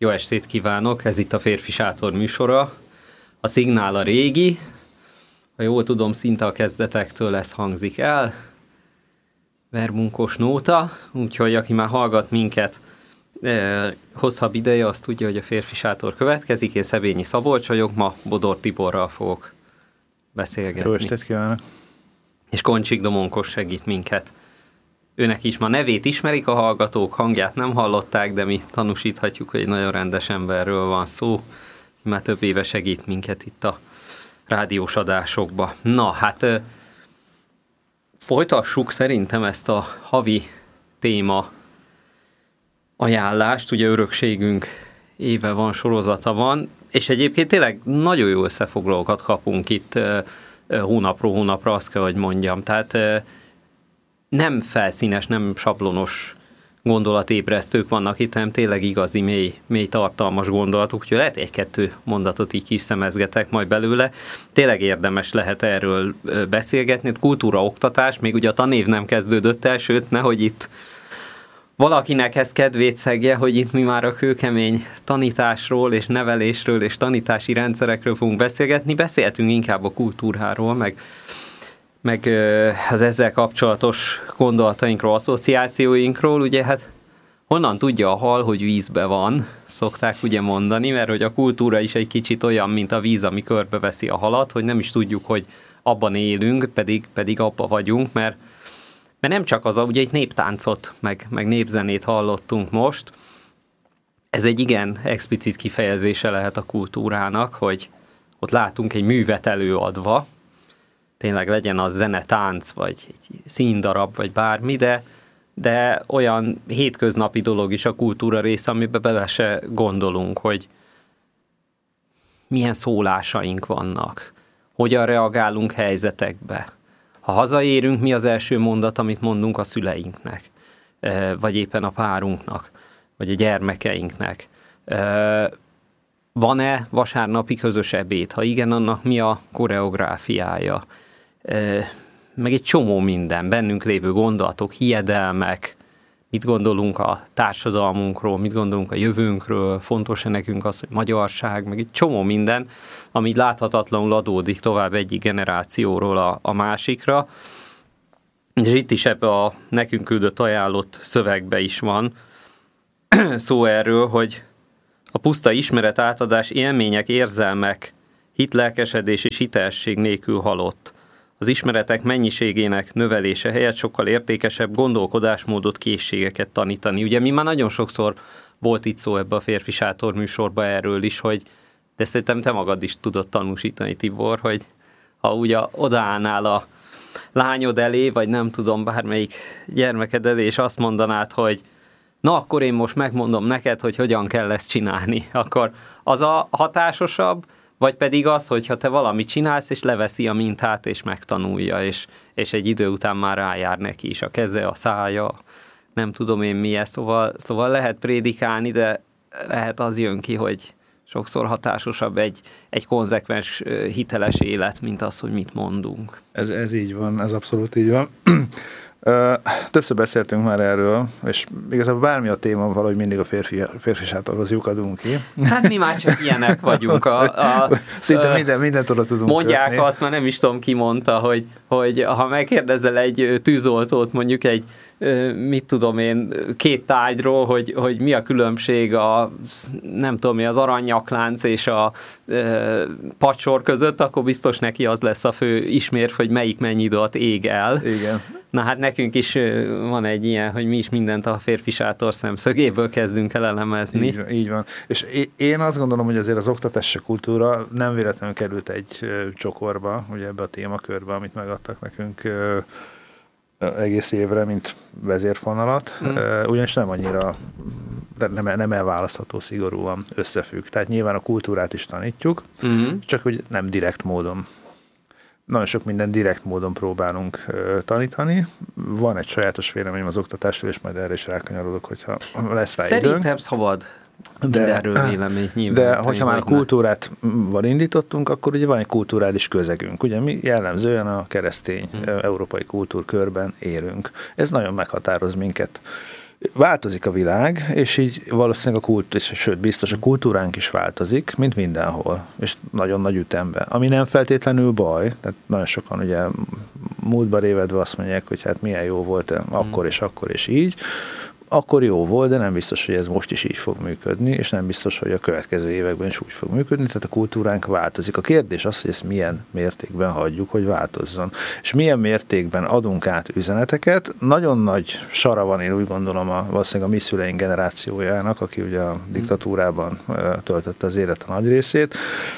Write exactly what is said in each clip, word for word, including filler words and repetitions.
Jó estét kívánok, ez itt a Férfi Sátor műsora. A szignál a régi, ha jól tudom, szinte a kezdetektől ez hangzik el. Vermunkos nóta, úgyhogy aki már hallgat minket eh, hosszabb ideje, azt tudja, hogy a Férfi Sátor következik. Én Szebényi Szabolcs vagyok, ma Bodor Tiborral fogok beszélgetni. Jó estét kívánok! És Koncsik Domonkos segít minket. Őnek is ma nevét ismerik a hallgatók, hangját nem hallották, de mi tanúsíthatjuk, hogy egy nagyon rendes emberről van szó. Már több éve segít minket itt a rádiós adásokba. Na, hát folytassuk szerintem ezt a havi téma ajánlást. Ugye örökségünk éve van, sorozata van, és egyébként tényleg nagyon jó összefoglalókat kapunk itt hónapról hónapra, azt kell, hogy mondjam. Tehát nem felszínes, nem sablonos gondolatébresztők vannak itt, hanem tényleg igazi, mély, mély tartalmas gondolatok, úgyhogy lehet egy-kettő mondatot így kis szemezgetek majd belőle. Tényleg érdemes lehet erről beszélgetni. Kultúra, oktatás, még ugye a tanév nem kezdődött el, sőt, nehogy itt valakinek ez kedvét szegje, hogy itt mi már a kőkemény tanításról és nevelésről és tanítási rendszerekről fogunk beszélgetni. Beszéltünk inkább a kultúráról, meg meg az ezzel kapcsolatos gondolatainkról, asszociációinkról, ugye hát honnan tudja a hal, hogy vízbe van, szokták ugye mondani, mert hogy a kultúra is egy kicsit olyan, mint a víz, ami körbeveszi a halat, hogy nem is tudjuk, hogy abban élünk, pedig, pedig abba vagyunk, mert, mert nem csak az, ugye egy néptáncot, meg, meg népzenét hallottunk most, ez egy igen explicit kifejezése lehet a kultúrának, hogy ott látunk egy művet előadva, tényleg legyen az zene, tánc, vagy egy színdarab, vagy bármi, de, de olyan hétköznapi dolog is a kultúra része, amiben bele se gondolunk, hogy milyen szólásaink vannak, hogyan reagálunk helyzetekbe. Ha hazaérünk, mi az első mondat, amit mondunk a szüleinknek, vagy éppen a párunknak, vagy a gyermekeinknek. Van-e vasárnapi közös ebéd? Ha igen, annak mi a koreográfiája? Meg egy csomó minden, bennünk lévő gondolatok, hiedelmek, mit gondolunk a társadalmunkról, mit gondolunk a jövőnkről, fontos-e nekünk az, hogy magyarság, meg egy csomó minden, ami láthatatlanul adódik tovább egyik generációról a, a másikra. És itt is ebbe a nekünk küldött ajánlott szövegbe is van szó erről, hogy a puszta ismeret átadás élmények, érzelmek, hitlelkesedés és hitelesség nélkül halott. Az ismeretek mennyiségének növelése helyett sokkal értékesebb gondolkodásmódot, készségeket tanítani. Ugye mi már nagyon sokszor volt itt szó ebbe a Férfi Sátor műsorba erről is, hogy de szerintem te magad is tudod tanúsítani, Tibor, hogy ha ugye odaállnál a lányod elé, vagy nem tudom, bármelyik gyermeked elé, és azt mondanád, hogy na, akkor én most megmondom neked, hogy hogyan kell ezt csinálni, akkor az a hatásosabb, vagy pedig az, hogyha te valamit csinálsz, és leveszi a mintát, és megtanulja, és, és egy idő után már rájár neki is a keze, a szája, nem tudom én milyen, szóval, szóval lehet prédikálni, de lehet az jön ki, hogy sokszor hatásosabb egy, egy konzekvens, hiteles élet, mint az, hogy mit mondunk. Ez, ez így van, ez abszolút így van. Többször beszéltünk már erről, és igazából bármi a téma, valahogy mindig a férfi, férfi sátorhoz lyukadunk ki. Hát mi már csak ilyenek vagyunk. A, a, Szinte a, minden, mindent oda tudunk mondják kötni. Azt, már nem is tudom, ki mondta, hogy, hogy ha megkérdezel egy tűzoltót, mondjuk egy, mit tudom én, két tárgyról, hogy, hogy mi a különbség a, nem tudom mi, az aranyaklánc és a e, pacsor között, akkor biztos neki az lesz a fő ismérv, hogy melyik mennyi idő alatt ég el. Igen. Na hát nekünk is van egy ilyen, hogy mi is mindent a Férfi Sátor szemszögéből kezdünk el elemezni. Így, így van. És én azt gondolom, hogy azért az oktatási kultúra nem véletlenül került egy csokorba, ugye ebbe a témakörbe, amit megadtak nekünk egész évre, mint vezérfonalat, mm. ugyanis nem annyira, de nem, nem elválasztható szigorúan összefügg. Tehát nyilván a kultúrát is tanítjuk, mm. csak hogy nem direkt módon. Nagyon sok minden direkt módon próbálunk uh, tanítani. Van egy sajátos véleményem az oktatásról, és majd erre is rákanyarodok, hogyha lesz rá időnk. Szerintem szabad mindenről véleményt nyilván. De hogyha már a kultúrát van indítottunk, akkor ugye van egy kulturális közegünk. Ugye mi jellemzően a keresztény hmm. európai kultúrkörben élünk. Ez nagyon meghatároz minket. változik a világ, és így valószínűleg a kult, és sőt, biztos a kultúránk is változik, mint mindenhol, és nagyon nagy ütemben. Ami nem feltétlenül baj, tehát nagyon sokan ugye múltba révedve azt mondják, hogy hát milyen jó volt akkor és akkor és így, akkor jó volt, de nem biztos, hogy ez most is így fog működni, és nem biztos, hogy a következő években is úgy fog működni, tehát a kultúránk változik. A kérdés az, hogy ezt milyen mértékben hagyjuk, hogy változzon. És milyen mértékben adunk át üzeneteket. Nagyon nagy sara van, én úgy gondolom, a, valószínűleg a mi szüleink generációjának, aki ugye a diktatúrában töltötte az élet a nagy részét.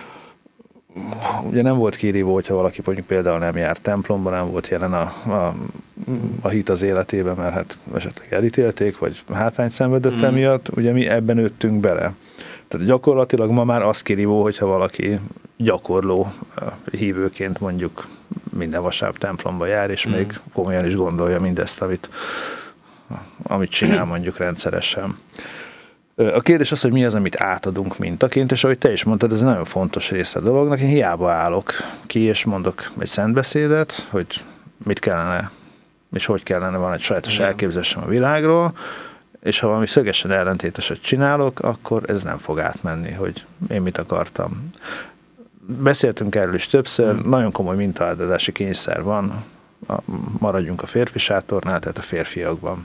Ugye nem volt kirívó, hogyha valaki mondjuk például nem járt templomba, nem volt jelen a, a, a hit az életében, mert hát esetleg elítélték, vagy hátrányt szenvedett mm. emiatt, ugye mi ebben nőttünk bele. Tehát gyakorlatilag ma már az kirívó, hogyha valaki gyakorló hívőként mondjuk minden vasárnap templomba jár, és mm. még komolyan is gondolja mindezt, amit, amit csinál mondjuk rendszeresen. A kérdés az, hogy mi az, amit átadunk mintaként, és ahogy te is mondtad, ez nagyon fontos része a dolognak. Én hiába állok ki, és mondok egy szentbeszédet, hogy mit kellene, és hogy kellene, van egy sajátos elképzelésem a világról, és ha valami szögesen ellentéteset csinálok, akkor ez nem fog átmenni, hogy én mit akartam. Beszéltünk erről is többször, hmm. nagyon komoly mintaadási kényszer van, maradjunk a férfi sátornál, tehát a férfiakban.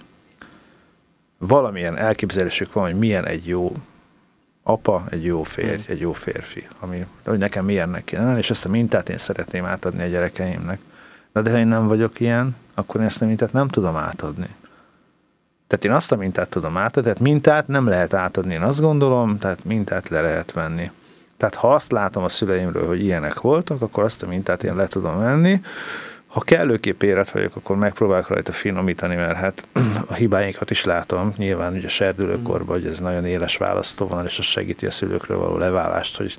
Valamilyen elképzelésük van, hogy milyen egy jó apa, egy jó férj, egy jó férfi, ami, hogy nekem milyennek kéne, és ezt a mintát én szeretném átadni a gyerekeimnek. De, de ha én nem vagyok ilyen, akkor én ezt a mintát nem tudom átadni. Tehát én azt a mintát tudom átadni, tehát mintát nem lehet átadni, én azt gondolom, tehát mintát le lehet venni. Tehát ha azt látom a szüleimről, hogy ilyenek voltak, akkor azt a mintát én le tudom venni. Ha kellőképp érett vagyok, akkor megpróbálok rajta finomítani, mert hát a hibáinkat is látom. Nyilván ugye serdülőkorban, hogy ez nagyon éles választóvonal, és az segíti a szülőkről való leválást, hogy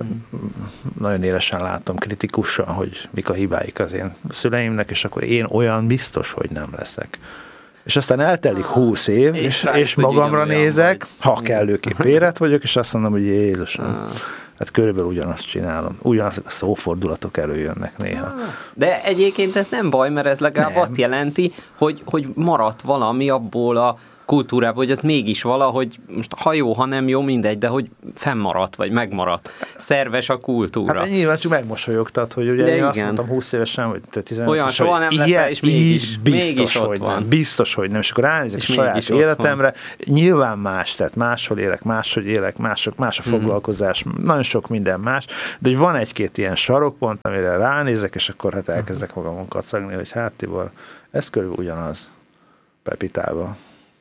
nagyon élesen látom kritikusan, hogy mik a hibáik az én szüleimnek, és akkor én olyan biztos, hogy nem leszek. És aztán eltelik húsz év, és, és, és magamra nézek, vagy. Ha kellőképp érett vagyok, és azt mondom, hogy Jézusom, hát körülbelül ugyanazt csinálom. Ugyanazok a szófordulatok előjönnek néha. De egyébként ez nem baj, mert ez legalább nem. Azt jelenti, hogy, hogy maradt valami abból a kultúrából, hogy ez mégis valahogy, most ha jó, ha nem jó, mindegy, de hogy fennmaradt, vagy megmaradt. Szerves a kultúra. Hát nyilván csak megmosolyogtat, hogy ugye de én igen. Azt mondtam húsz évesen, vagy tizenöt olyan soha nem leszel, és mégis, biztos, mégis ott hogy van. Nem, biztos, hogy nem. És akkor ránézek és a saját életemre, nyilván más, tehát máshol élek, máshogy élek, mások, más a foglalkozás, mm. nagyon sok minden más, de hogy van egy-két ilyen sarokpont, amire ránézek, és akkor hát elkezdek magamon kacagni, hogy hát Tibor, ez körülbelül ugyanaz Pepitában.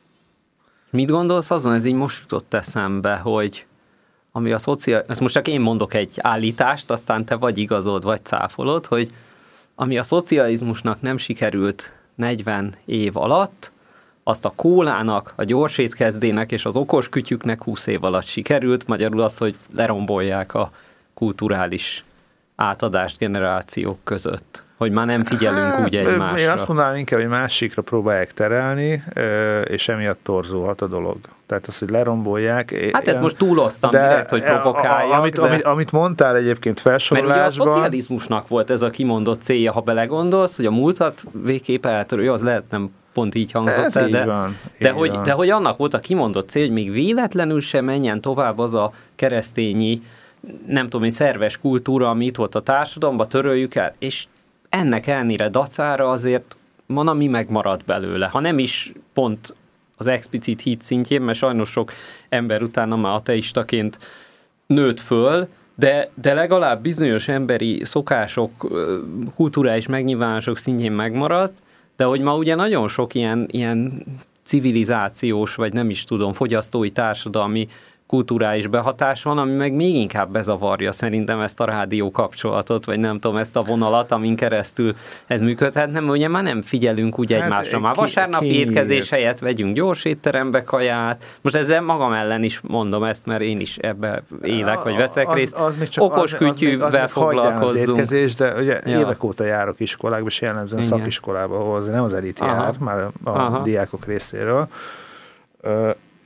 Mit gondolsz azon, ez így most jutott eszembe, hogy ami a szociál... Ezt most csak én mondok egy állítást, aztán te vagy igazod, vagy cáfolod, hogy ami a szocializmusnak nem sikerült negyven év alatt, azt a kólának, a gyorsétkezdének és az okos kütyüknek húsz év alatt sikerült, magyarul az, hogy lerombolják a kulturális átadást generációk között. Hogy már nem figyelünk hát, úgy egymásra. Én azt mondanám inkább, hogy másikra próbálják terelni, és emiatt torzulhat a dolog. Tehát az, hogy lerombolják. Hát ezt most túloztam de, direkt, hogy provokáljak. Amit, de... amit, amit mondtál egyébként felsorolásban. Mert ugye a szocializmusnak volt ez a kimondott célja, ha belegondolsz, hogy a múltat végképp eltörő, az lehet nem pont így hangzott el, de, van, de, hogy, de hogy annak volt a kimondott cél, hogy még véletlenül sem menjen tovább az a keresztényi, nem tudom én, szerves kultúra, ami itt volt a társadalomban, töröljük el, és ennek ellenére dacára azért van, ami megmarad belőle. Ha nem is pont az explicit hit szintjén, mert sajnos sok ember utána már ateistaként nőtt föl, de, de legalább bizonyos emberi szokások, kulturális megnyilvánulások szintjén megmaradt, de hogy ma ugye nagyon sok ilyen, ilyen civilizációs, vagy nem is tudom, fogyasztói társadalmi kulturális behatás van, ami meg még inkább bezavarja szerintem ezt a rádió kapcsolatot, vagy nem tudom, ezt a vonalat, amin keresztül ez működhet, nem, ugye már nem figyelünk úgy hát egymásra. Már vasárnapi étkezés helyett vegyünk gyors étterembe kaját. Most ezzel magam ellen is mondom ezt, mert én is ebbe élek, vagy veszek részt. Az, az csak, okos az, kütyűvel az, az foglalkozzunk. Az étkezés, de ugye ja. évek óta járok iskolákba, és jellemzően igen. szakiskolába, ahol nem az elit jár, már a Aha. diákok részéről.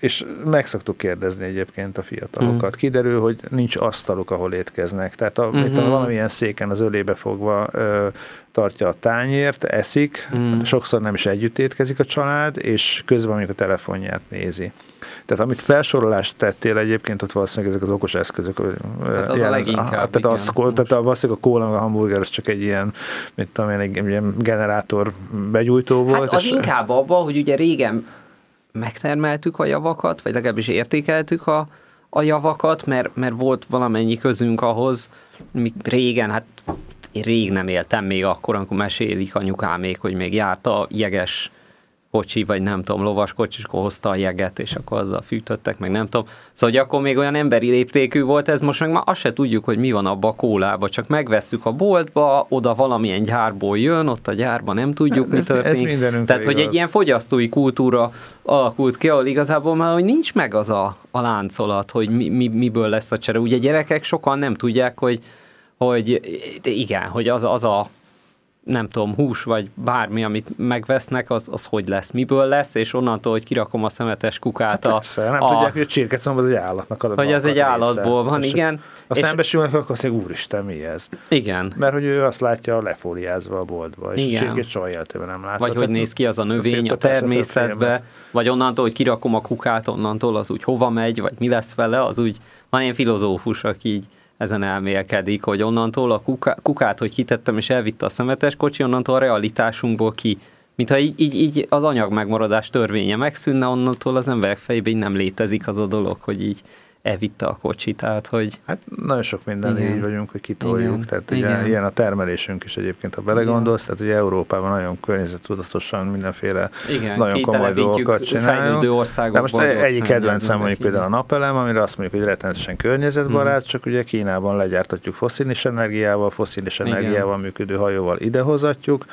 és meg szoktuk kérdezni egyébként a fiatalokat. Mm. Kiderül, hogy nincs asztaluk, ahol étkeznek. Tehát a, mm-hmm. tudom, valamilyen széken az ölébe fogva ö, tartja a tányért, eszik, mm. sokszor nem is együtt étkezik a család, és közben mondjuk a telefonját nézi. Tehát amit felsorolást tettél egyébként, ott valószínűleg ezek az okos eszközök. Hát az jelen, a leginkább. Tehát, igen, az, tehát a, valószínűleg a kóla, a hamburger, az csak egy ilyen, mint tudom én, egy, egy ilyen generátor begyújtó volt. Hát az és inkább abban, hogy ugye régen megtermeltük a javakat, vagy legalábbis értékeltük a, a javakat, mert, mert volt valamennyi közünk ahhoz, mi régen, hát én rég nem éltem még akkor, amikor mesélik anyukámék, hogy még járt a jeges kocsi, vagy nem tudom, lovas kocsi, és akkor hozta a jeget, és akkor azzal fűtöttek, meg nem tudom. Szóval, hogy akkor még olyan emberi léptékű volt ez, most meg már azt se tudjuk, hogy mi van abba a kólába, csak megvesszük a boltba, oda valamilyen gyárból jön, ott a gyárban nem tudjuk, ez, mi történik. Ez Tehát, hogy igaz. Egy ilyen fogyasztói kultúra alakult ki, ahol igazából már hogy nincs meg az a, a láncolat, hogy mi, mi, miből lesz a csere. Ugye gyerekek sokan nem tudják, hogy, hogy igen, hogy az, az a nem tudom, hús vagy bármi, amit megvesznek, az, az hogy lesz, miből lesz, és onnantól, hogy kirakom a szemetes kukát. A, Persze, nem a, tudják, hogy a csirkecomb az egy állatnak adott. Hogy az egy állatból van, és igen. A szembesülnek, akkor azt mondják, úristen, mi ez? Igen. Mert hogy ő azt látja lefóliázva a boltba, és igen. csirkét soha életében nem látta. Vagy hogy néz ki az a növény a, a természetbe, vagy onnantól, hogy kirakom a kukát, onnantól az úgy hova megy, vagy mi lesz vele, az úgy, van ilyen filozófus, aki így ezen elmélkedik, hogy onnantól a kuká, kukát, hogy kitettem és elvitte a szemetes kocsi, onnantól a realitásunkból ki. Mintha így, így, így az anyag megmaradás törvénye megszűnne, onnantól az emberek fejében nem létezik az a dolog, hogy így elvitte a kocsi, tehát hogy... Hát nagyon sok minden így vagyunk, hogy kitoljuk, igen. Tehát igen. Ugye, ilyen a termelésünk is egyébként, ha belegondolsz, igen. Tehát ugye Európában nagyon környezettudatosan mindenféle igen, nagyon komoly dolgokat csinálunk. De most egyik kedvencem mondjuk például a napelem, amire azt mondjuk, hogy rettenetesen környezetbarát, hmm. csak ugye Kínában legyártatjuk fosszilis energiával, fosszilis energiával működő hajóval idehozatjuk,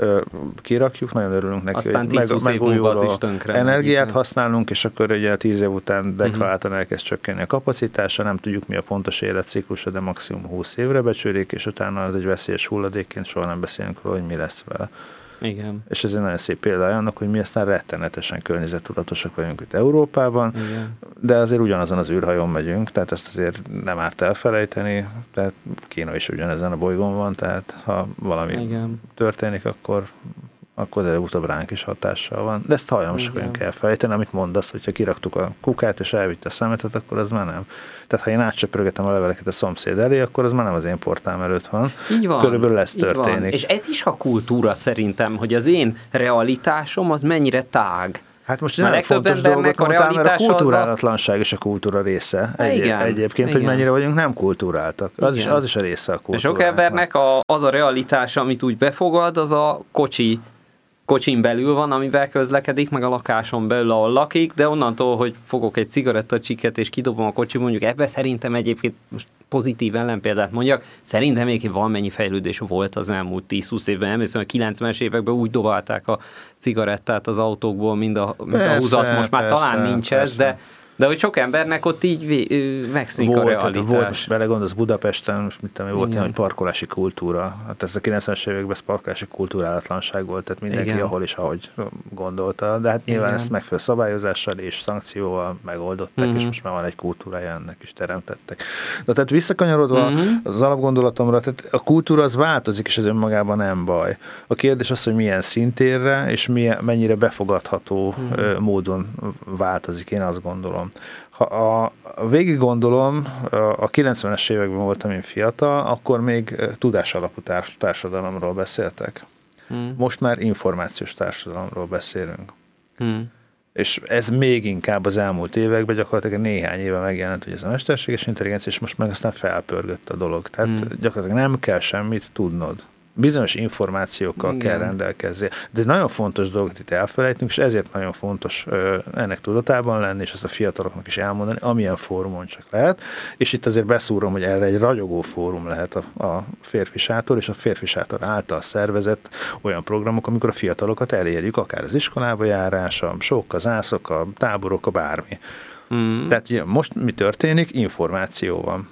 kirakjuk, nagyon örülünk neki, aztán hogy meg, megújuló energiát igen. használunk, és akkor ugye tíz év után deklaráltan elkezd csökkenni a kapacitása, nem tudjuk mi a pontos életciklusa, de maximum húsz évre becsülik, és utána az egy veszélyes hulladékként soha nem beszélünk róla, hogy mi lesz vele. Igen. És ez egy nagyon szép példája annak, hogy mi aztán rettenetesen környezettudatosak vagyunk itt Európában, igen. de azért ugyanazon az űrhajón megyünk, tehát ezt azért nem árt elfelejteni, tehát Kína is ugyanezen a bolygón van, tehát ha valami igen. történik, akkor akkor előbb-utóbb ránk is hatással van. De ezt hajlamosak vagyunk elfelejteni, amit mondasz, hogyha kiraktuk a kukát és elvitte a szemetet, akkor az már nem. Tehát ha én átcsöprögetem a leveleket a szomszéd elé, akkor az már nem az én portám előtt van. Így van. Körülbelül ez történik. Van. És ez is a kultúra szerintem, hogy az én realitásom az mennyire tág. Hát most nagyon fontos dolgot mondtál, mert a kulturálatlanság a... is a kultúra része. Egy, igen, egyébként, igen. hogy mennyire vagyunk nem kultúráltak. Az is, az is a része a kultúrának. Sok embernek a, az a realitás, amit úgy befogad, az a kocsi kocsin belül van, amivel közlekedik, meg a lakáson belül, ahol lakik, de onnantól, hogy fogok egy cigarettacsikket és kidobom a kocsi, mondjuk ebben szerintem egyébként most pozitív ellenpéldát mondjak, szerintem egyébként valamennyi fejlődés volt az elmúlt tíz-húsz évben. Emlékszem, a kilencvenes években úgy dobálták a cigarettát az autókból, mint a, mint persze, a húzat. Most már persze, talán nincs persze. ez, de De hogy sok embernek ott így megszűnik a realitás. Volt, most belegondolsz Budapesten, most mit tudom, volt ilyen, hogy parkolási kultúra. Hát ez a kilencvenes években ez parkolási kultúrálatlanság volt, tehát mindenki igen. ahol is, ahogy gondolta. De hát nyilván igen. ezt megfelelő szabályozással és szankcióval megoldották, uh-huh. és most már van egy kultúrája, ennek is teremtettek. De tehát visszakanyarodva uh-huh. az alapgondolatomra, tehát a kultúra az változik, és ez önmagában nem baj. A kérdés az, hogy milyen szintérre, és milyen, mennyire befogadható uh-huh. módon változik, én azt gondolom. Ha a, a végig gondolom, a kilencvenes években voltam én fiatal, akkor még tudásalapú társ, társadalomról beszéltek. Hmm. Most már információs társadalomról beszélünk. Hmm. És ez még inkább az elmúlt években, gyakorlatilag néhány éve megjelent, hogy ez a mesterséges intelligencia, és most meg aztán felpörgött a dolog. Tehát hmm. gyakorlatilag nem kell semmit tudnod. Bizonyos információkkal igen. kell rendelkezni. De egy nagyon fontos dolgot itt elfelejtünk, és ezért nagyon fontos ö, ennek tudatában lenni, és ezt a fiataloknak is elmondani, amilyen fórumon csak lehet. És itt azért beszúrom, hogy erre egy ragyogó fórum lehet a, a Férfi Sátor, és a Férfi Sátor által szervezett olyan programok, amikor a fiatalokat elérjük, akár az iskolába járás, a sok, az ászok, a táborok, a bármi. Mm. Tehát ugye most mi történik? Információ van.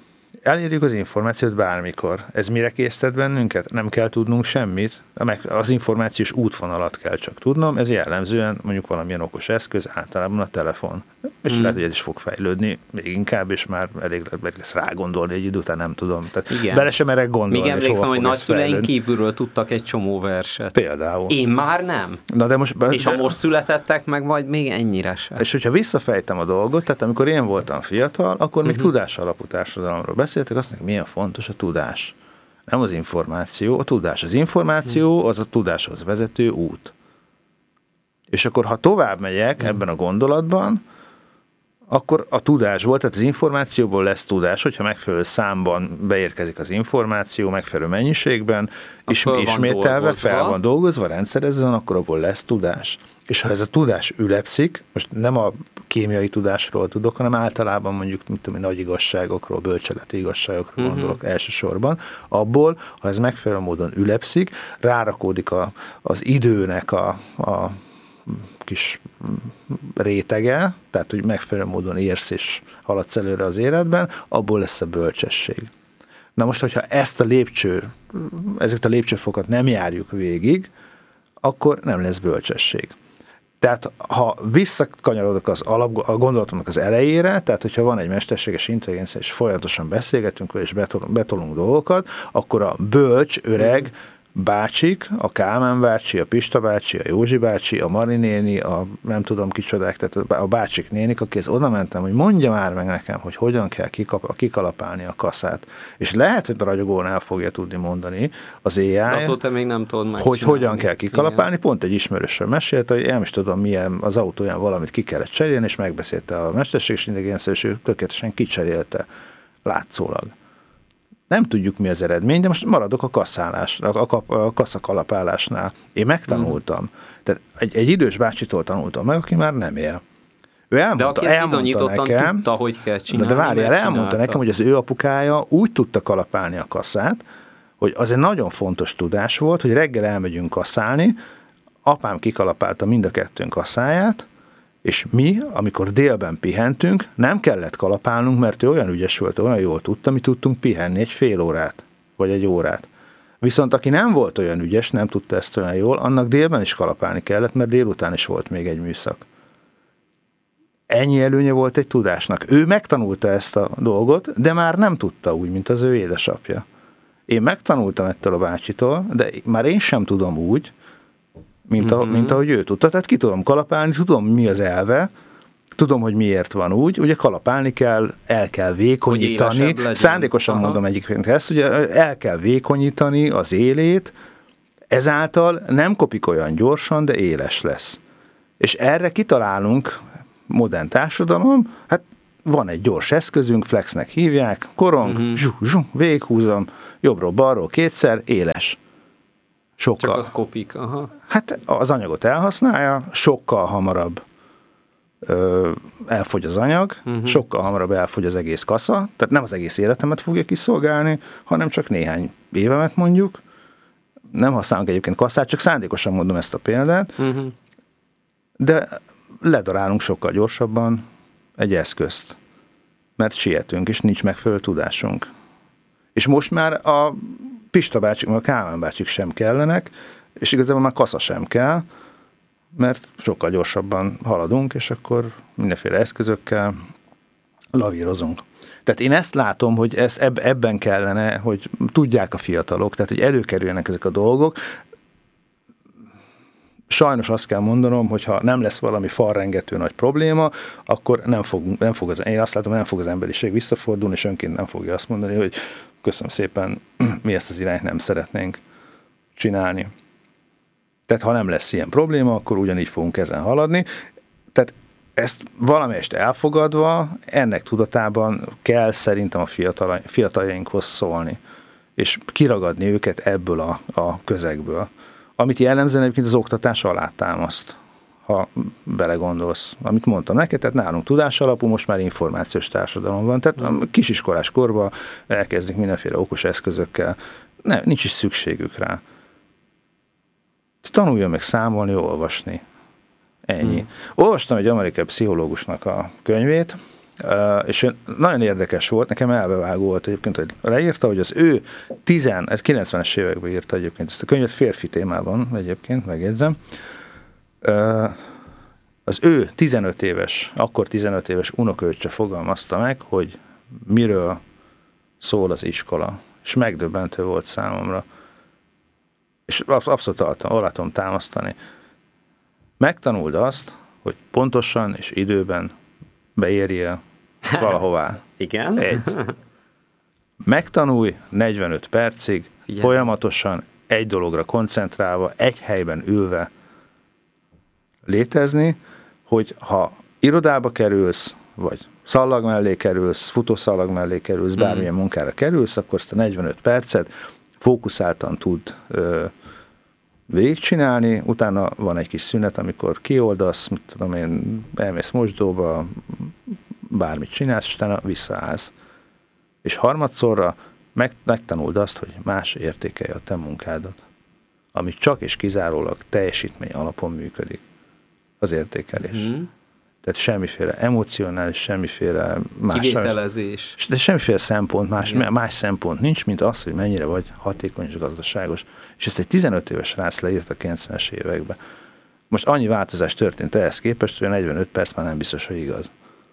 elérjük az információt bármikor. Ez mire késztet bennünket? Nem kell tudnunk semmit, az információs útvonalat kell csak tudnom, ez jellemzően mondjuk valamilyen okos eszköz, általában a telefon. És hmm. lehet, hogy ez is fog fejlődni még inkább, és már elég lesz rá gondolni egy idő után, nem tudom. Tehát igen. Bele sem merek gondolni. Még emlékszem, hogy nagyszüleink kívülről tudtak egy csomó verset. Például. Én már nem. Na de most, és ha most születettek meg, vagy még ennyire sem. És hogyha visszafejtem a dolgot, tehát amikor én voltam fiatal, akkor még uh-huh. tudás alapú társadalomról beszéltek, azt mondják, milyen fontos a tudás. Nem az információ, a tudás. Az információ az a tudáshoz vezető út. És akkor, ha tovább megyek hmm. ebben a gondolatban, akkor a tudásból, tehát az információból lesz tudás, hogyha megfelelő számban beérkezik az információ, megfelelő mennyiségben, és ismételve, fel van dolgozva, rendszerezve, akkor abból lesz tudás. És ha ez a tudás ülepszik, most nem a kémiai tudásról tudok, hanem általában mondjuk, mit tudom, nagy igazságokról, bölcseleti igazságokról uh-huh. gondolok elsősorban, abból, ha ez megfelelő módon ülepszik, rárakódik a, az időnek a, a kis rétege, tehát hogy megfelelő módon érsz és haladsz előre az életben, abból lesz a bölcsesség. Na most, hogyha ezt a lépcső, ezeket a lépcsőfokat nem járjuk végig, akkor nem lesz bölcsesség. Tehát ha visszakanyarodok az alap, a gondolatomnak az elejére, tehát hogyha van egy mesterséges intelligencia, és folyamatosan beszélgetünk vele, és betolunk, betolunk dolgokat, akkor a bölcs, öreg, bácsik, a Kálmán bácsi, a Pista bácsi, a Józsi bácsi, a Mari néni, a nem tudom kicsodák, tehát a bácsik nénik, akihez oda mentem, hogy mondja már meg nekem, hogy hogyan kell kikap, kikalapálni a kaszát. És lehet, hogy a ragyogón el fogja tudni mondani az á i, de te még nem tudod meg hogy hogyan kell kikalapálni. Igen. Pont egy ismerősről mesélte, hogy én is tudom, milyen az autóján valamit ki kellett cserélni, és megbeszélte a mesterséges intelligencia, és ő tökéletesen kicserélte látszólag. Nem tudjuk, mi az eredmény, de most maradok a kasszálás, a, a, a kasszakalapálásnál. Én megtanultam. Mm. Tehát egy, egy idős bácsitól tanultam meg, aki már nem él. Ő elmondta, de elmondta nekem, tudta, hogy kell csinálni. De, de várjál, elmondta nekem, hogy az ő apukája úgy tudta kalapálni a kasszát, hogy az egy nagyon fontos tudás volt, hogy reggel elmegyünk kasszálni, apám kikalapálta mind a kettőnk kasszáját, és mi, amikor délben pihentünk, nem kellett kalapálnunk, mert ő olyan ügyes volt, olyan jól tudta, mi tudtunk pihenni egy fél órát, vagy egy órát. Viszont aki nem volt olyan ügyes, nem tudta ezt olyan jól, annak délben is kalapálni kellett, mert délután is volt még egy műszak. Ennyi előnye volt egy tudásnak. Ő megtanulta ezt a dolgot, de már nem tudta úgy, mint az ő édesapja. Én megtanultam ettől a bácsitól, de már én sem tudom úgy, mint, a, mm-hmm. mint ahogy ő tudta. Tehát ki tudom kalapálni, tudom, mi az elve, tudom, hogy miért van úgy, ugye kalapálni kell, el kell vékonyítani, szándékosan Aha. mondom egyébként ezt, ugye el kell vékonyítani az élét, ezáltal nem kopik olyan gyorsan, de éles lesz. És erre kitalálunk, modern társadalom, hát van egy gyors eszközünk, flexnek hívják, korong, mm-hmm. zsú, zsú, végighúzom, jobbról, balról kétszer, éles. Sokkal. Csak az kopik, aha. Hát az anyagot elhasználja, sokkal hamarabb ö, elfogy az anyag, uh-huh. sokkal hamarabb elfogy az egész kassa, tehát nem az egész életemet fogja kiszolgálni, hanem csak néhány évemet mondjuk. Nem használunk egyébként kasszát, csak szándékosan mondom ezt a példát, uh-huh. de ledarálunk sokkal gyorsabban egy eszközt, mert sietünk, és nincs megfelelő tudásunk. És most már a Pista bácsik, a Kálmán bácsik sem kellenek, és igazából már kassa sem kell, mert sokkal gyorsabban haladunk, és akkor mindenféle eszközökkel lavírozunk. Tehát én ezt látom, hogy ez, ebben kellene, hogy tudják a fiatalok, tehát hogy előkerüljenek ezek a dolgok. Sajnos azt kell mondanom, hogy ha nem lesz valami falrengető nagy probléma, akkor nem fog, nem fog az, én azt látom, nem fog az emberiség visszafordulni, és önként nem fogja azt mondani, hogy köszönöm szépen, mi ezt az irányt nem szeretnénk csinálni. Tehát ha nem lesz ilyen probléma, akkor ugyanígy fogunk ezen haladni. Tehát ezt valamelyest elfogadva, ennek tudatában kell szerintem a fiatal, fiataljainkhoz szólni, és kiragadni őket ebből a, a közegből. Amit jellemzően egyébként az oktatás alátámaszt, ha belegondolsz. Amit mondtam neked, tehát nálunk tudás alapú, most már információs társadalom van, tehát a kisiskolás korban elkezdik mindenféle okos eszközökkel, ne, nincs is szükségük rá. Tanuljon meg számolni, olvasni. Ennyi. Hmm. Olvastam egy amerikai pszichológusnak a könyvét, Uh, és nagyon érdekes volt, nekem elbevágó volt egyébként, hogy leírta, hogy az ő tizen, ez kilencvenes években írta egyébként ezt a könyvet, férfi témában egyébként, megjegyzem. Uh, az ő tizenöt éves, akkor tizenöt éves unokaöccse fogalmazta meg, hogy miről szól az iskola. És megdöbbentő volt számomra. És abszolút alá tudom támasztani. Megtanuld azt, hogy pontosan és időben beérjél valahová. Igen. Egy. Megtanulj negyvenöt percig, igen, folyamatosan egy dologra koncentrálva, egy helyben ülve létezni, hogy ha irodába kerülsz, vagy szallag mellé kerülsz, futószallag mellé kerülsz, bármilyen mm. munkára kerülsz, akkor ezt a negyvenöt percet fókuszáltan tud ö, végigcsinálni, utána van egy kis szünet, amikor kioldasz, mit tudom én, elmész mosdóba, bármit csinálsz, és utána visszaállsz. És harmadszorra meg, megtanuld azt, hogy más értékelje a te munkádat, ami csak és kizárólag teljesítmény alapon működik, az értékelés. Mm. Tehát semmiféle emocionális, semmiféle más... Kivételezés. De semmiféle szempont, más, más szempont nincs, mint az, hogy mennyire vagy hatékony és gazdaságos. És ezt egy tizenöt éves rác leírt a kilencvenes években. Most annyi változás történt ehhez képest, hogy a negyvenöt perc már nem biztos, hogy igaz.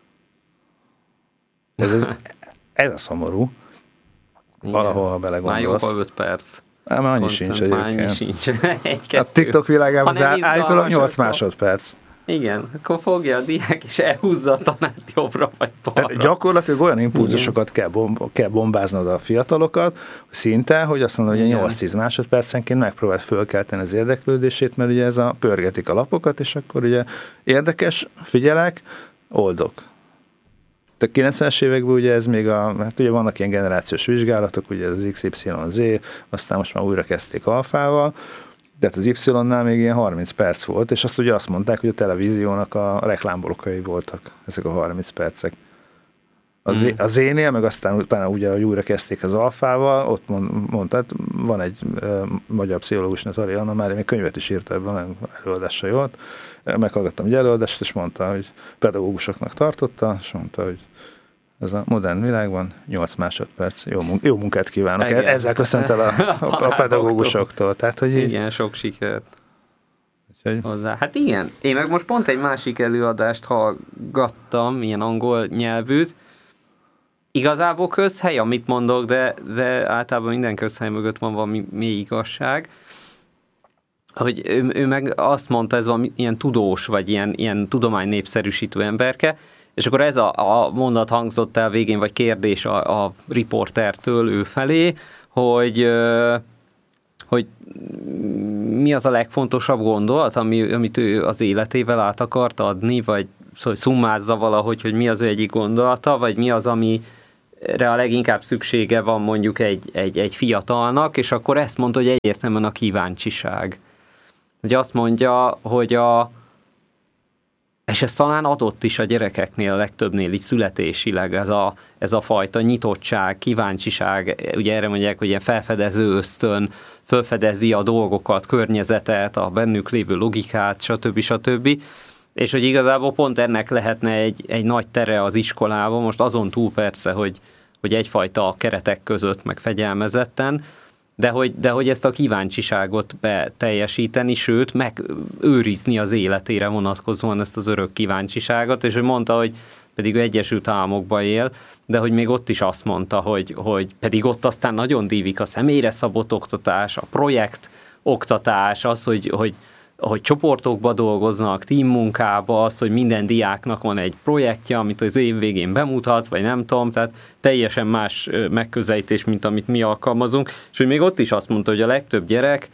Ez, ez, ez a szomorú. Valahol, ha belegondolsz. Már jóval öt perc. Már annyi sincs egyébként. Már annyi sincs. Egy, a TikTok világában állítólag nyolc másodperc. Igen, akkor fogja a diák, és elhúzza a tanárt jobbra vagy balra. Tehát gyakorlatilag olyan impulzusokat kell, bomb, kell bombáznod a fiatalokat, szinte, hogy azt mondod, hogy nyolc-tíz másodpercenként megpróbáld fölkelteni az érdeklődését, mert ugye ez a pörgetik a lapokat, és akkor ugye érdekes, figyelek, oldok. A kilencvenes években ugye ez még a, hát ugye vannak ilyen generációs vizsgálatok, ugye ez az iksz ipszilon zé, aztán most már újra kezdték alfával, tehát az Y-nál még ilyen harminc perc volt, és azt ugye azt mondták, hogy a televíziónak a reklámblokkjai voltak ezek a harminc percek. A, mm. Z, a Z-nél, meg aztán utána ugye, hogy újra kezdték az alfával, ott mond, mondtad, van egy e, magyar pszichológus, Natali Anna, már még könyvet is írt ebben, előadása volt, meghallgattam egy előadást, és mondta, hogy pedagógusoknak tartotta, és mondta, hogy ez a modern világban nyolc másodperc. Jó, mun- jó munkát kívánok. Igen. Ezzel köszönt el a, a, a pedagógusoktól. Tehát, hogy így... Igen, sok sikert hozzá. Hát igen, én meg most pont egy másik előadást hallgattam, ilyen angol nyelvűt. Igazából közhely, amit mondok, de, de általában minden közhely mögött van valami mély igazság. Hogy ő, ő meg azt mondta, ez valami ilyen tudós, vagy ilyen, ilyen tudomány népszerűsítő emberke, és akkor ez a, a mondat hangzott el végén, vagy kérdés a, a riportertől ő felé, hogy, hogy mi az a legfontosabb gondolat, ami, amit ő az életével át akart adni, vagy szóval szummázza valahogy, hogy mi az ő egyik gondolata, vagy mi az, amire a leginkább szüksége van mondjuk egy, egy, egy fiatalnak, és akkor ezt mondta, hogy egyértelműen a kíváncsiság. Hogy azt mondja, hogy a és ez talán adott is a gyerekeknél, a legtöbbnél így születésileg, ez a, ez a fajta nyitottság, kíváncsiság, ugye erre mondják, hogy ilyen felfedező ösztön, felfedezi a dolgokat, környezetet, a bennük lévő logikát, stb. stb. És hogy igazából pont ennek lehetne egy, egy nagy tere az iskolában, most azon túl persze, hogy, hogy egyfajta keretek között, meg fegyelmezetten, De hogy, de hogy ezt a kíváncsiságot beteljesíteni, sőt, megőrizni az életére vonatkozóan ezt az örök kíváncsiságot, és hogy mondta, hogy pedig ő Egyesült Államokban él, de hogy még ott is azt mondta, hogy, hogy pedig ott aztán nagyon dívik a személyre szabott oktatás, a projekt oktatás, az, hogy, hogy hogy csoportokba dolgoznak, teammunkába, az, hogy minden diáknak van egy projektje, amit az év végén bemutat, vagy nem tudom, tehát teljesen más megközelítés, mint amit mi alkalmazunk, és hogy még ott is azt mondta, hogy a legtöbb gyerek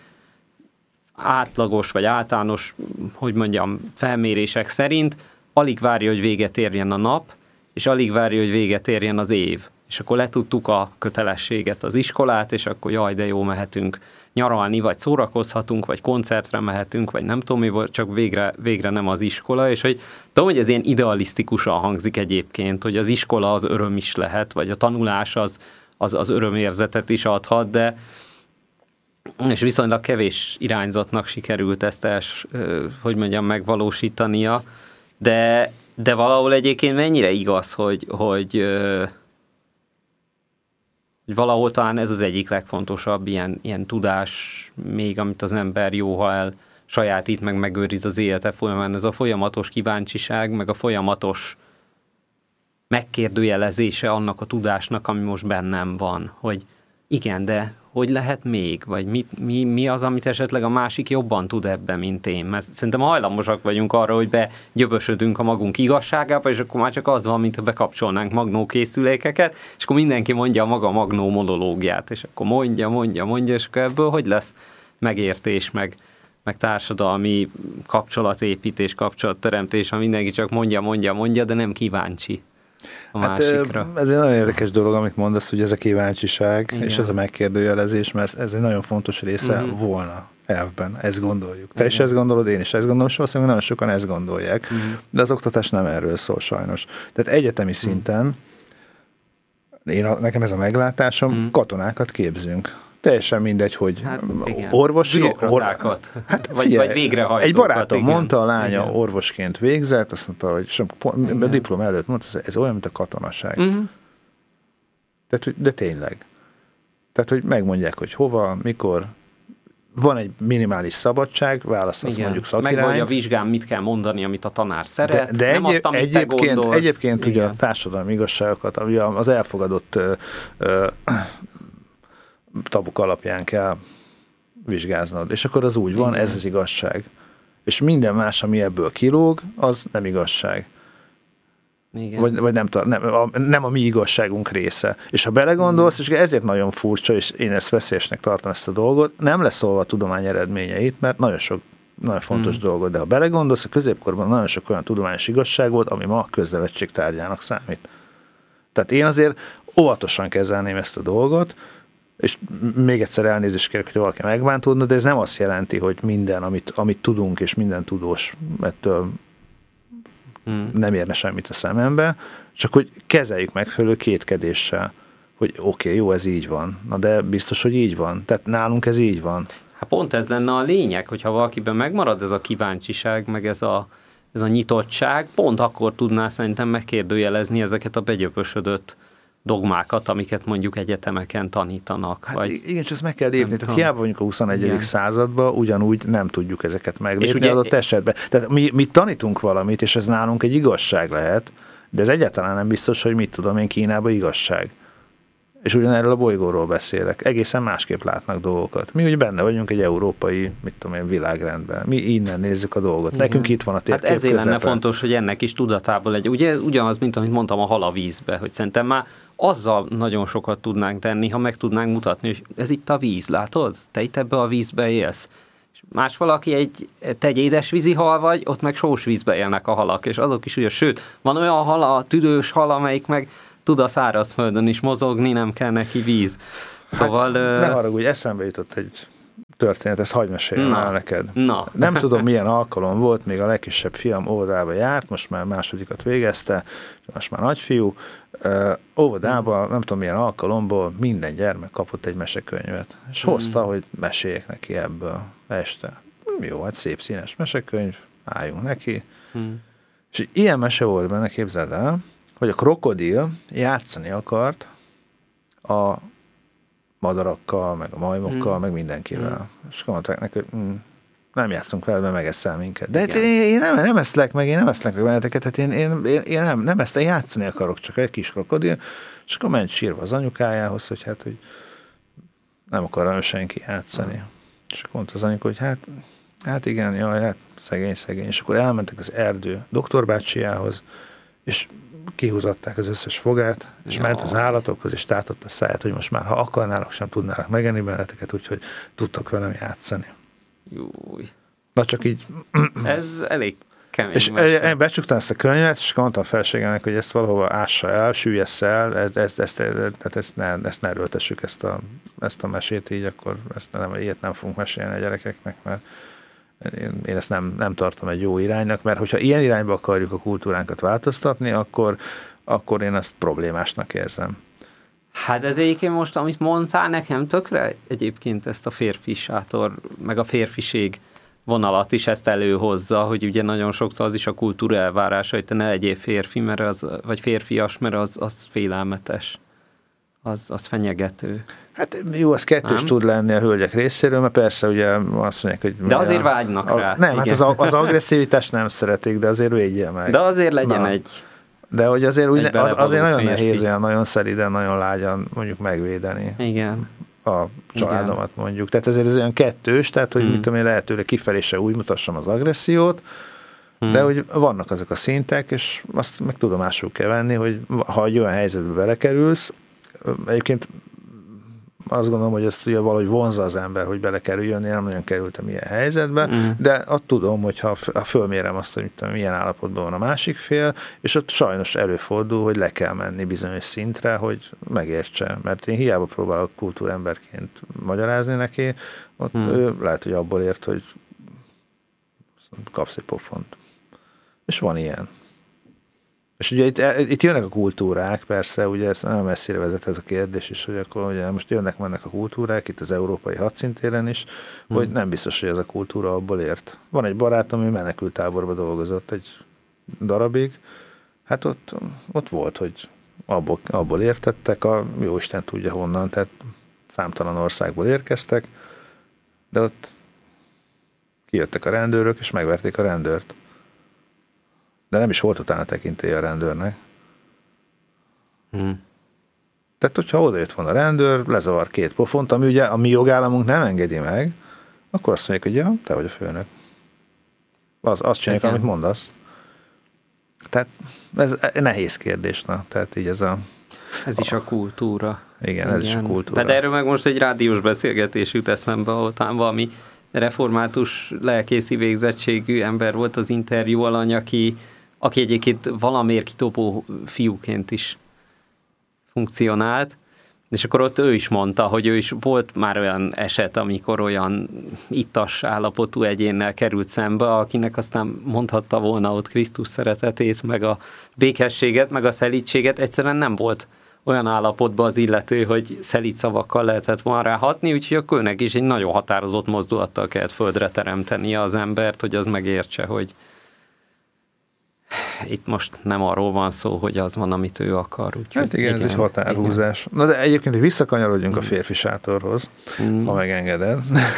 átlagos, vagy általános, hogy mondjam, felmérések szerint alig várja, hogy véget érjen a nap, és alig várja, hogy véget érjen az év. És akkor letudtuk a kötelességet, az iskolát, és akkor jaj, de jó, mehetünk nyaralni, vagy szórakozhatunk, vagy koncertre mehetünk, vagy nem tudom mi, csak végre, végre nem az iskola, és hogy tudom, hogy ez ilyen idealisztikusan hangzik egyébként, hogy az iskola az öröm is lehet, vagy a tanulás az, az, az örömérzetet is adhat, de és viszonylag kevés irányzatnak sikerült ezt els, hogy mondjam, megvalósítania, de De valahol egyébként mennyire igaz, hogy, hogy, hogy valahol talán ez az egyik legfontosabb ilyen, ilyen tudás még, amit az ember jó, ha el sajátít, meg megőriz az élete folyamán. Ez a folyamatos kíváncsiság, meg a folyamatos megkérdőjelezése annak a tudásnak, ami most bennem van, hogy igen, de hogy lehet még? Vagy mi, mi, mi az, amit esetleg a másik jobban tud ebben, mint én? Mert szerintem hajlamosak vagyunk arra, hogy begyöbösödünk a magunk igazságába, és akkor már csak az van, mint ha bekapcsolnánk magnókészülékeket, és akkor mindenki mondja a maga magnó monológiát, és akkor mondja, mondja, mondja, és akkor ebből hogy lesz megértés, meg, meg társadalmi kapcsolatépítés, kapcsolatteremtés, ha mindenki csak mondja, mondja, mondja, de nem kíváncsi a hát, másikra. Ez egy nagyon érdekes dolog, amit mondasz, hogy ez a kíváncsiság, igen. és ez a megkérdőjelezés, mert ez egy nagyon fontos része uh-huh. volna elvben, ezt gondoljuk. Te igen. is ezt gondolod, én is ezt gondolom, és valószínűleg nagyon sokan ezt gondolják, uh-huh. de az oktatás nem erről szól sajnos. Tehát egyetemi szinten, én, nekem ez a meglátásom, uh-huh. katonákat képzünk. Teljesen mindegy, hogy hát, orvosi... Or, hát, vagy, figyelj, vagy végrehajtókat. Egy barátom igen. mondta, a lánya igen. orvosként végzett, azt mondta, hogy sem, a diploma előtt mondta, ez olyan, mint a katonaság. Uh-huh. Tehát, de tényleg. Tehát, hogy megmondják, hogy hova, mikor, van egy minimális szabadság, választasz igen. mondjuk szakirányt. Megmondja a vizsgán, mit kell mondani, amit a tanár szeret, de, de nem egy, azt, amit egyébként, te gondolsz. Egyébként ugye a társadalmi igazságokat, ami az elfogadott ö, ö, tabuk alapján kell vizsgáznod. És akkor az úgy van, igen. ez az igazság. És minden más, ami ebből kilóg, az nem igazság. Igen. Vagy, vagy nem, nem, a, nem a mi igazságunk része. És ha belegondolsz, mm. és ezért nagyon furcsa, és én ezt veszélyesnek tartom ezt a dolgot, nem leszólva a tudomány eredményeit, mert nagyon sok nagyon fontos mm. dolgot, de ha belegondolsz, a középkorban nagyon sok olyan tudományos igazság volt, ami ma köznevetség tárgyának számít. Tehát én azért óvatosan kezelném ezt a dolgot, és még egyszer elnézést kérek, hogy valaki megbántódna, de ez nem azt jelenti, hogy minden, amit, amit tudunk, és minden tudós ettől hmm. nem érne semmit a szemembe, csak hogy kezeljük megfelelő kétkedéssel, hogy oké, okay, jó, ez így van. Na de biztos, hogy így van. Tehát nálunk ez így van. Hát pont ez lenne a lényeg, hogyha valakiben megmarad ez a kíváncsiság, meg ez a, ez a nyitottság, pont akkor tudná szerintem megkérdőjelezni ezeket a begyöpösödött dogmákat, amiket mondjuk egyetemeken tanítanak. Hát vagy igen, csak ezt meg kell lépni. Tehát hiába vagyunk a huszonegyedik században, ugyanúgy nem tudjuk ezeket meglépni ugye, adott esetben. Tehát mi, mi tanítunk valamit, és ez nálunk egy igazság lehet, de ez egyáltalán nem biztos, hogy mit tudom én, Kínában igazság. És ugyanerről a bolygóról beszélek. Egészen másképp látnak dolgokat. Mi úgy benne vagyunk egy európai, mit tudom én, világrendben. Mi innen nézzük a dolgot. Igen. Nekünk itt van a térkép Hát ezért közepen. lenne fontos, hogy ennek is tudatából legyen. Ugye ugyanaz, mint amit mondtam a hal a vízbe, hogy szerintem már azzal nagyon sokat tudnánk tenni, ha meg tudnánk mutatni, hogy ez itt a víz, látod? Te itt ebbe a vízbe élsz. És más valaki egy, te egy édesvízi hal vagy, ott meg sós vízbe élnek a halak, és azok is ugye, sőt, van olyan hal, a tüdős hal, amelyik meg tud a szárazföldön is mozogni, nem kell neki víz. Szóval... Hát, ne haragudj, eszembe jutott egy történet, ezt hagyd meséljem el neked. Na. Nem tudom, milyen alkalom volt, még a legkisebb fiam óvodába járt, most már másodikat végezte, most már nagyfiú. Uh, óvodába, nem tudom, milyen alkalomból minden gyermek kapott egy mesekönyvet. És hozta, mm. hogy meséljek neki ebből este. Jó, hát szép színes mesekönyv, álljunk neki. Mm. És ilyen mese volt benne, képzeld el, hogy a krokodil játszani akart a madarakkal, meg a majmokkal, mm. meg mindenkivel. Mm. És mondták neki, hogy mm, nem játszunk vele, mert megeszel minket. De hát én, én nem, nem eszlek meg, én nem eszlek meg veleteket, hát én, én, én, én nem, nem ezt játszani akarok, csak egy kis krokodil, és akkor ment sírva az anyukájához, hogy hát, hogy nem akar senki játszani. Mm. És akkor mondta az anyuka, hogy hát, hát igen, jaj, hát szegény, szegény. És akkor elmentek az erdő doktorbácsiához, és kihúzatták az összes fogát, és ja. ment az állatokhoz, és tátott a száját, hogy most már, ha akarnának, sem tudnának megenni benneteket, úgyhogy tudtak velem játszani. Júj. Na csak így... Ez elég kemény. És én becsuktam ezt a könyvet, és mondtam a felségemnek, hogy ezt valahova ássa el, süllyessz el, ezt, ezt, ezt, ezt, ezt, ne, ezt ne erőltessük, ezt a, ezt a mesét így, akkor ezt nem, ilyet nem fogunk mesélni a gyerekeknek, mert Én, én ezt nem, nem tartom egy jó iránynak, mert hogyha ilyen irányba akarjuk a kultúránkat változtatni, akkor, akkor én ezt problémásnak érzem. Hát ez egyébként most, amit mondtál nekem tökre, egyébként ezt a férfi sátor, meg a férfiség vonalat is ezt előhozza, hogy ugye nagyon sokszor az is a kultúra elvárása, hogy te ne legyél férfi, mert az, vagy férfias, mert az, az félelmetes. Az, az fenyegető. Hát jó, az kettős nem? tud lenni a hölgyek részéről, mert persze ugye azt mondják, hogy... De azért a, vágynak a, rá. Nem, igen. hát az, az agresszivitást nem szeretik, de azért védje meg. De azért legyen Na. egy... De hogy azért, úgy, az, azért nagyon férfi. Nehéz olyan nagyon szeriden, nagyon lágyan mondjuk megvédeni. Igen. A családomat Igen. mondjuk. Tehát ezért ez olyan kettős, tehát hogy hmm. mit tudom én, lehetőleg kifelé se úgy mutassam az agressziót, hmm. de hogy vannak azok a szintek, és azt meg tudomásul kell venni, hogy ha egy olyan helyzetbe belekerülsz, egyébként azt gondolom, hogy ezt ugye valahogy vonzza az ember, hogy belekerüljön, én nem nagyon kerültem ilyen helyzetbe, mm. de ott tudom, hogy ha, ha fölmérem azt, hogy tudom, milyen állapotban van a másik fél, és ott sajnos előfordul, hogy le kell menni bizonyos szintre, hogy megértse, mert én hiába próbálok kultúremberként magyarázni neki, ott mm. ő lehet, hogy abból ért, hogy kapsz egy pofont. És van ilyen. És ugye itt, itt jönnek a kultúrák, persze, ugye ez nagyon messzire vezet ez a kérdés is, hogy akkor ugye most jönnek-mennek a kultúrák, itt az európai hadszintéren is, hmm. hogy nem biztos, hogy ez a kultúra abból ért. Van egy barátom, ami menekülttáborban dolgozott egy darabig, hát ott, ott volt, hogy abból, abból értettek, a jóisten tudja honnan, tehát számtalan országból érkeztek, de ott kijöttek a rendőrök, és megverték a rendőrt. De nem is volt utána tekintélye a rendőrnek. Hmm. Tehát, hogyha odajött volna a rendőr, lezavar két pofont, ami ugye a mi jogállamunk nem engedi meg, akkor azt mondják, hogy ja, te vagy a főnök. Az, azt csinálják, amit mondasz. Tehát ez nehéz kérdés, na. Tehát így ez a... Ez is a kultúra. Igen, Igen. ez is a kultúra. Tehát erről meg most egy rádiós beszélgetés jut eszembe, ahol talán valami református lelkészi végzettségű ember volt az interjú alany, aki aki egyébként valamiért kitopó fiúként is funkcionált, és akkor ott ő is mondta, hogy ő is volt már olyan eset, amikor olyan ittas állapotú egyénnel került szembe, akinek aztán mondhatta volna ott Krisztus szeretetét, meg a békességet, meg a szelídséget, egyszerűen nem volt olyan állapotban az illető, hogy szelíd szavakkal lehetett volna rá hatni, úgyhogy a kőnek is egy nagyon határozott mozdulattal kellett földre teremtenie az embert, hogy az megértse, hogy itt most nem arról van szó, hogy az van, amit ő akar. Úgyhogy hát igen, igen, ez egy határhúzás. Igen. Na de egyébként, hogy visszakanyarodjunk mm. a férfi sátorhoz, mm. ha megengeded.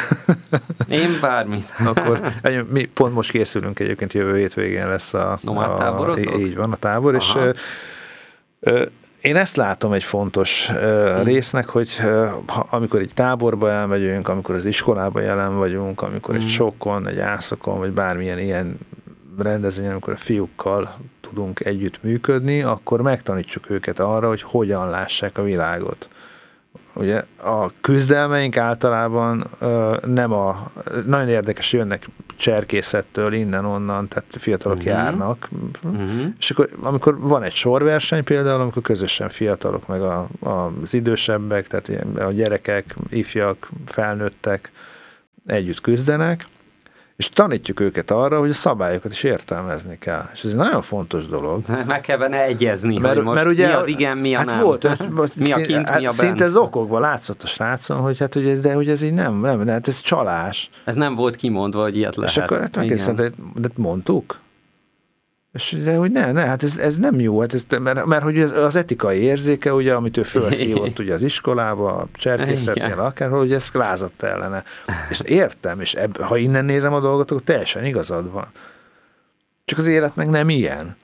Én bármit. Akkor mi pont most készülünk egyébként, jövő hétvégén lesz a... Nomád táborotok? Így van, a tábor, Aha. és ö, ö, én ezt látom egy fontos ö, mm. résznek, hogy ö, ha, amikor egy táborba elmegyünk, amikor az iskolába jelen vagyunk, amikor mm. egy sokkon, egy ászokon, vagy bármilyen ilyen rendezvényen, amikor a fiúkkal tudunk együtt működni, akkor megtanítsuk őket arra, hogy hogyan lássák a világot. Ugye a küzdelmeink általában uh, nem a... Nagyon érdekes, jönnek cserkészettől, innen-onnan, tehát fiatalok uh-huh. járnak. Uh-huh. És akkor, amikor van egy sorverseny például, amikor közösen fiatalok, meg a, a, az idősebbek, tehát a gyerekek, ifjak, felnőttek együtt küzdenek, és tanítjuk őket arra, hogy a szabályokat is értelmezni kell. És ez egy nagyon fontos dolog. Meg kell benne egyezni, mert, hogy most mert ugye, mi az igen, mi a hát nem. Volt, mi a kint, hát mi a bent. Szinte ez okokban látszott a srácon, hogy hát ugye, de hogy ez így nem, nem, hát ez csalás. Ez nem volt kimondva, hogy ilyet lehet. És akkor hát megkérdeztem, de, de mondtuk? És de hogy ne, ne, hát ez, ez nem jó, hát ez, mert, mert hogy ez, az etikai érzéke, ugye, amit ő felszívott ugye az iskolába, a cserkészetnél, akárhol, hogy ez lázadt ellene. És értem, és ebb, ha innen nézem a dolgot, akkor teljesen igazad van. Csak az élet meg nem ilyen.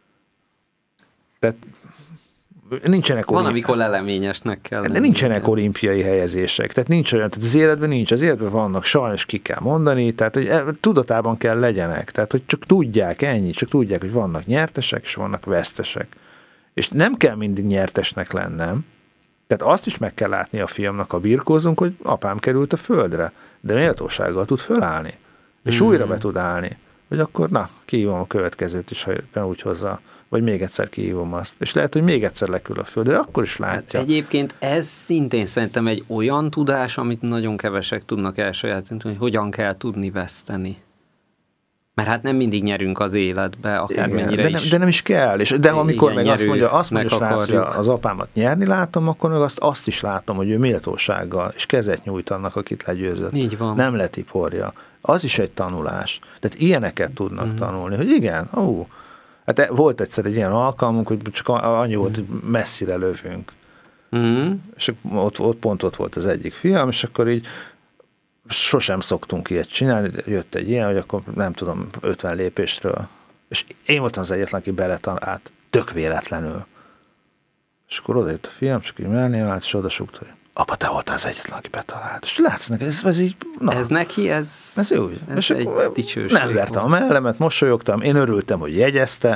Tehát nincsenek van, amikor leleményesnek kell. De nincsenek olimpiai helyezések, tehát nincs olyan, tehát az életben nincs, az életben vannak, sajnos ki kell mondani, tehát hogy tudatában kell legyenek, tehát hogy csak tudják ennyi, csak tudják, hogy vannak nyertesek, és vannak vesztesek. És nem kell mindig nyertesnek lennem, tehát azt is meg kell látni a fiamnak, ha birkózunk, hogy apám került a földre, de méltósággal tud fölállni, és hmm. újra be tud állni, hogy akkor na, kihívom a következőt is, ha úgy hozzá, vagy még egyszer kihívom azt. És lehet, hogy még egyszer lekül a földre, akkor is látja. Hát egyébként ez szintén szerintem egy olyan tudás, amit nagyon kevesek tudnak elsajátítani, hogy hogyan kell tudni veszteni. Mert hát nem mindig nyerünk az életbe, akármennyire de nem, is. De nem is kell. És de amikor igen, meg azt mondja, azt mondja srác, hogy az apámat nyerni látom, akkor meg azt, azt is látom, hogy ő méltósággal és kezet nyújt annak, akit legyőzött. Így van. Nem letiporja. Az is egy tanulás. Tehát ilyeneket tudnak Mm. tanulni, hogy igen, ó, hát volt egyszer egy ilyen alkalmunk, hogy csak annyi volt, hogy messzire lövünk. Mm. És ott, ott pont ott volt az egyik fiam, és akkor így sosem szoktunk ilyet csinálni, jött egy ilyen, hogy akkor nem tudom, ötven lépésről. És én voltam az egyetlen, aki beletalált, tök véletlenül. És akkor oda jött a fiam, csak így mellém állt, és odasúgta, hogy apa, te voltál az egyetlen, aki betalált. És látsz neki, ez, ez így, na. Ez neki, ez, ez jó. ez És egy akkor dicsőség. nem vertem a mellemet, mosolyogtam, én örültem, hogy jegyezte.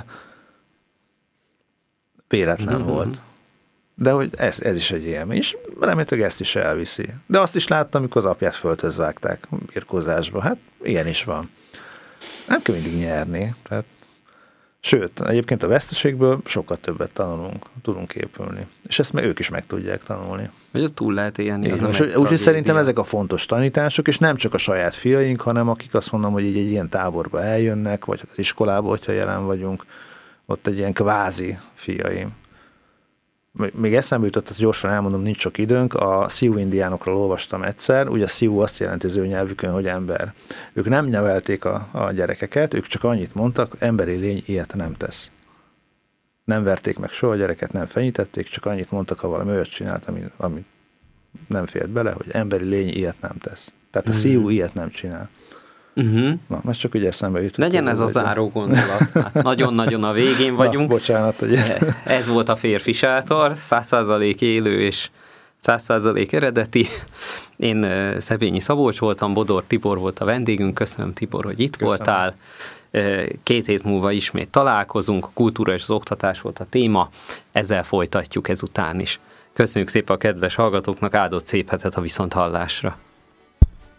Véletlen mm-hmm. volt. De hogy ez, ez is egy élmény, és remélhetőleg ezt is elviszi. De azt is láttam, amikor az apját földhöz vágták birkózásba. Hát ilyen is van. Nem kell mindig nyerni. Tehát, sőt, egyébként a veszteségből sokkal többet tanulunk, tudunk épülni. És ezt meg ők is meg tudják tanulni. Hogy ott túl lehet élni. Úgyhogy szerintem ezek a fontos tanítások, és nem csak a saját fiaink, hanem akik azt mondom, hogy így egy ilyen táborba eljönnek, vagy az iskolába, hogyha jelen vagyunk, ott egy ilyen kvázi fiaim. Még eszembe jutott, azt gyorsan elmondom, nincs sok időnk, a Sioux indiánokról olvastam egyszer, ugye a Sioux azt jelenti az ő nyelvükön, hogy ember. Ők nem nevelték a, a gyerekeket, ők csak annyit mondtak, emberi lény ilyet nem tesz. Nem verték meg soha a gyereket, nem fenyítették, csak annyit mondtak, ha valami olyat csinált, ami, ami nem fért bele, hogy emberi lény ilyet nem tesz. Tehát a mm. Sioux ilyet nem csinál. Uh-huh. Na, most csak ugye eszembe jutott. Legyen ez a záró gondolat. Hát nagyon-nagyon a végén vagyunk. Na, bocsánat, hogy... Ez volt a Férfi Sátor, száz százalék élő és száz százalék eredeti. Én Szebényi Szabolcs voltam, Bodor Tibor volt a vendégünk. Köszönöm, Tibor, hogy itt Köszönöm. voltál. Két hét múlva ismét találkozunk. A kultúra és az oktatás volt a téma. Ezzel folytatjuk ezután is. Köszönjük szépen a kedves hallgatóknak, áldott szép hetet a viszonthallásra.